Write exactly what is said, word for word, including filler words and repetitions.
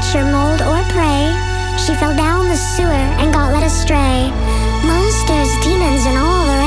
sure mold or prey. She fell down the sewer and got led astray.